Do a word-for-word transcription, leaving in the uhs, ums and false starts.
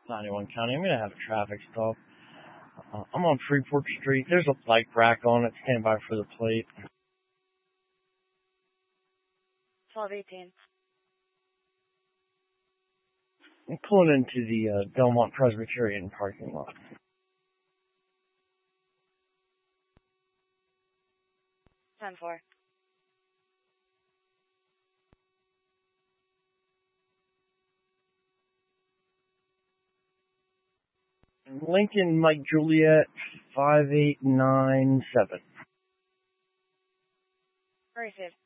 ninety-one County. I'm going to have a traffic stop. Uh, I'm on Freeport Street. There's a bike rack on it. Stand by for the plate. twelve eighteen. I'm pulling into the uh, Belmont Presbyterian parking lot. ten four. Lincoln Mike Juliet five eight nine seven. Received.